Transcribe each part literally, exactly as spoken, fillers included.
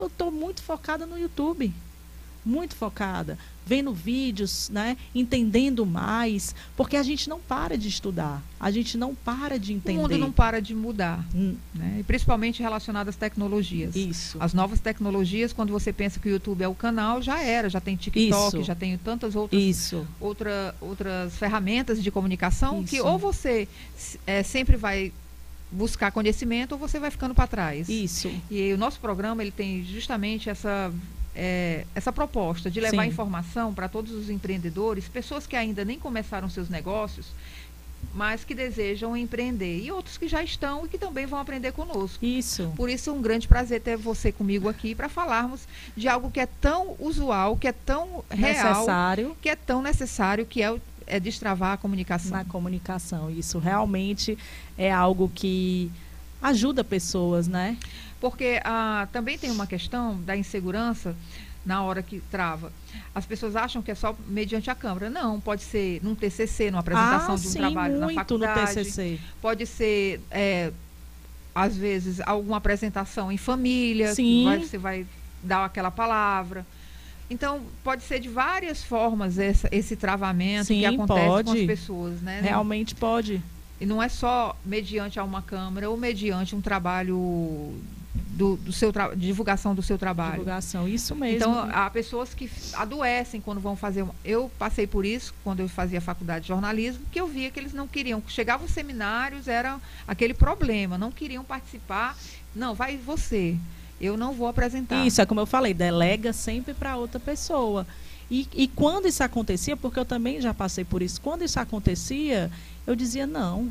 eu estou muito focada no YouTube. Muito focada, vendo vídeos, né, entendendo mais, porque a gente não para de estudar, a gente não para de entender. O mundo não para de mudar, hum. né? E principalmente relacionado às tecnologias. Isso. As novas tecnologias, quando você pensa que o YouTube é o canal, já era, já tem TikTok, Isso. já tem tantas outras, Isso. outra, outras ferramentas de comunicação. Isso. Que ou você é, sempre vai buscar conhecimento ou você vai ficando para trás. Isso. E o nosso programa ele tem justamente essa É, essa proposta de levar Sim. informação para todos os empreendedores, pessoas que ainda nem começaram seus negócios, mas que desejam empreender, e outros que já estão e que também vão aprender conosco. Isso. Por isso é um grande prazer ter você comigo aqui para falarmos de algo que é tão usual, que é tão real, necessário. que é tão necessário, que é, o, é destravar a comunicação. Na comunicação. Isso realmente é algo que ajuda pessoas, né? Porque ah, também tem uma questão da insegurança na hora que trava. As pessoas acham que é só mediante a câmera. Não, pode ser num T C C, numa apresentação ah, de um sim, trabalho na muito faculdade. No T C C. Pode ser, é, às vezes, alguma apresentação em família. Sim. Que vai, você vai dar aquela palavra. Então, pode ser de várias formas essa, esse travamento sim, que acontece pode. com as pessoas, né? Realmente pode. E não é só mediante a uma câmera ou mediante um trabalho do, do seu tra... divulgação do seu trabalho. Divulgação, isso mesmo. Então, há pessoas que adoecem quando vão fazer... Uma... Eu passei por isso quando eu fazia faculdade de jornalismo, que eu via que eles não queriam. Chegavam os seminários, era aquele problema, não queriam participar. Não, vai você, eu não vou apresentar. Isso, é como eu falei, delega sempre para outra pessoa. E, e quando isso acontecia, porque eu também já passei por isso, quando isso acontecia, eu dizia, não,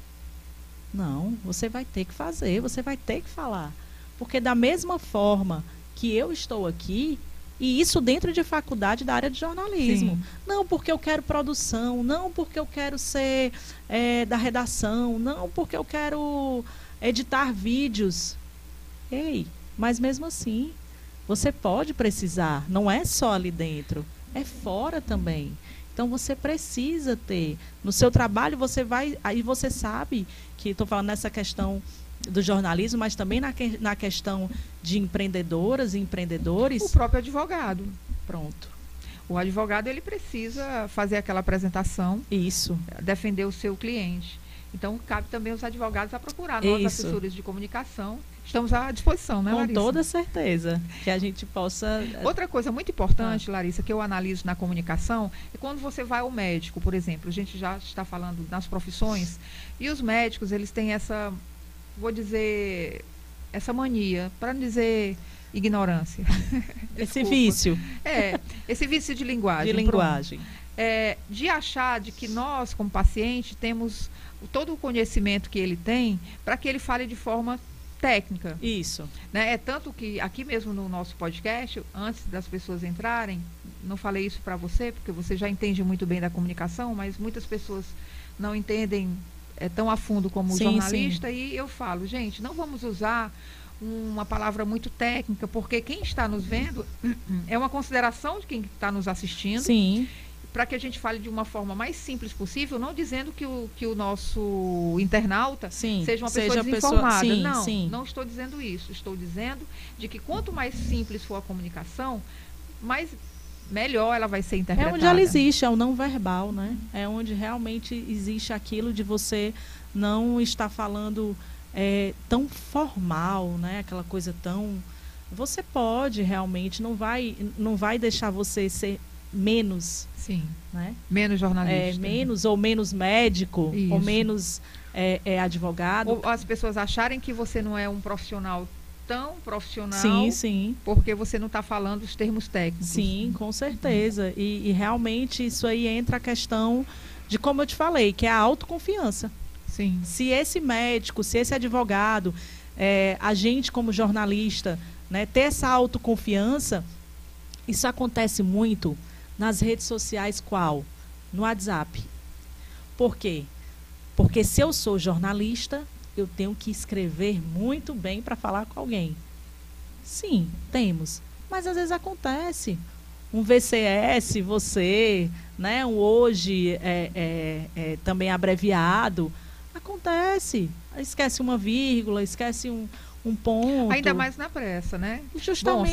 não, você vai ter que fazer, você vai ter que falar. Porque da mesma forma que eu estou aqui, e isso dentro de faculdade da área de jornalismo. Sim. Não porque eu quero produção, não porque eu quero ser é, da redação, não porque eu quero editar vídeos. Ei, mas mesmo assim, você pode precisar, não é só ali dentro, é fora também. Então você precisa ter, no seu trabalho você vai, aí você sabe que estou falando nessa questão do jornalismo, mas também na, que, na questão de empreendedoras e empreendedores. O próprio advogado. Pronto. O advogado ele precisa fazer aquela apresentação. Isso. Defender o seu cliente. Então, cabe também os advogados a procurar. Nós, Isso. assessores de comunicação, estamos à disposição, né, Com Larissa? toda certeza. Que a gente possa... Outra coisa muito importante, ah. Larissa, que eu analiso na comunicação, é quando você vai ao médico, por exemplo. A gente já está falando nas profissões. E os médicos, eles têm essa, vou dizer, essa mania, para não dizer ignorância. Esse vício. É, esse vício de linguagem. De linguagem. É, de achar de que nós, como paciente, temos todo o conhecimento que ele tem para que ele fale de forma técnica. Isso. Né? É tanto que aqui mesmo no nosso podcast, antes das pessoas entrarem, não falei isso para você, porque você já entende muito bem da comunicação, mas muitas pessoas não entendem é, tão a fundo como o sim, jornalista, sim. E eu falo, gente, não vamos usar uma palavra muito técnica, porque quem está nos vendo é uma consideração de quem está nos assistindo. Sim. Para que a gente fale de uma forma mais simples possível, não dizendo que o, que o nosso internauta sim, seja uma pessoa seja desinformada. Pessoa, sim, não, sim. não estou dizendo isso. Estou dizendo de que quanto mais simples for a comunicação, mais melhor ela vai ser interpretada. É onde ela existe, é o não verbal, né? É onde realmente existe aquilo de você não estar falando é, tão formal, né? Aquela coisa tão... Você pode realmente, não vai, não vai deixar você ser menos, sim, né? Menos jornalista, é, menos ou menos médico, isso. Ou menos é, é, advogado. Ou as pessoas acharem que você não é um profissional tão profissional, sim, sim, porque você não está falando os termos técnicos. Sim, com certeza. E, e realmente isso aí entra a questão de, como eu te falei, que é a autoconfiança. Sim. Se esse médico, se esse advogado, é, a gente como jornalista, né, ter essa autoconfiança, isso acontece muito nas redes sociais, qual? No WhatsApp. Por quê? Porque se eu sou jornalista, eu tenho que escrever muito bem para falar com alguém. Sim, temos. Mas às vezes acontece. Um V C S, você, né, um hoje é, é, é, também abreviado. Acontece. Esquece uma vírgula, esquece um, um ponto. Ainda mais na pressa, né? Justamente. Bom,